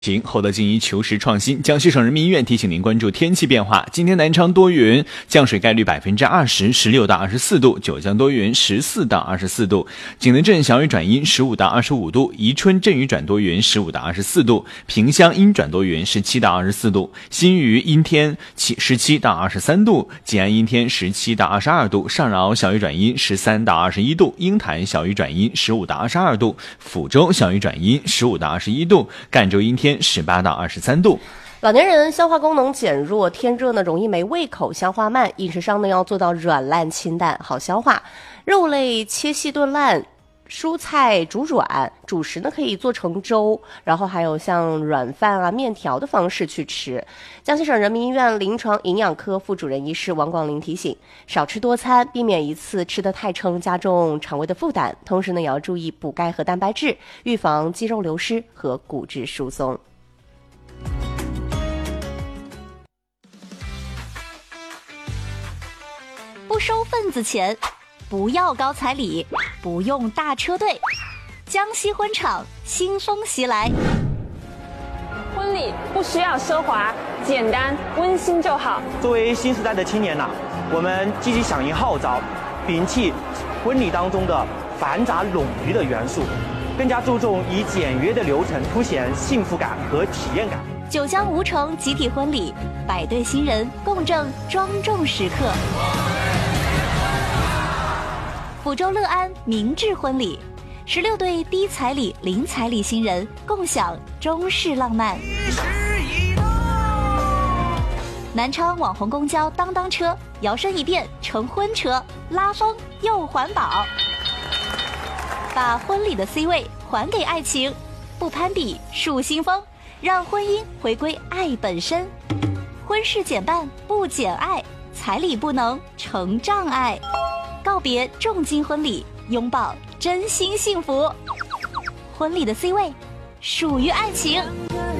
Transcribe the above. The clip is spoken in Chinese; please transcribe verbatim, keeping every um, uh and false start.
行，厚德敬一，求实创新。江西省人民医院提醒您关注天气变化。今天南昌多云，降水概率百分之二十，十六到二十四度；九江多云，十四到二十四度；景德镇小雨转阴，十五到二十五度；宜春阵雨转多云，十五到二十四度；萍乡阴转多云，十七到二十四度；新余阴天，十七到二十三度；吉安阴天，十七到二十二度；上饶小雨转阴，十三到二十一度；鹰潭小雨转阴，十五到二十二度；抚州小雨转阴，十五到二十一度；赣州阴天。十八到二十三度。 老年人消化功能减弱，天热呢容易没胃口，消化慢，饮食上呢要做到软烂清淡，好消化。肉类切细炖烂，蔬菜煮软，主食呢可以做成粥，然后还有像软饭啊、面条的方式去吃。江西省人民医院临床营养科副主任医师王广林提醒，少吃多餐，避免一次吃得太撑，加重肠胃的负担。同时呢，也要注意补钙和蛋白质，预防肌肉流失和骨质疏松。 不收份子钱，不要高彩礼，不用大车队，江西婚场新风袭来。 婚礼不需要奢华，简单温馨就好。 作为新时代的青年呐、啊，我们积极响应号召，摒弃婚礼当中的繁杂冗余的元素，更加注重以简约的流程凸显幸福感和体验感。 九江吴城集体婚礼，百对新人共证庄重时刻。抚州乐安明智婚礼，十六对低彩礼、零彩礼新人共享中式浪漫。南昌网红公交当当车摇身一变成婚车，拉风又环保，把婚礼的 C 位还给爱情，不攀比树新风，让婚姻回归爱本身。婚事减半不减爱，彩礼不能成障碍。告别重金婚礼，拥抱真心幸福。婚礼的 C 位属于爱情。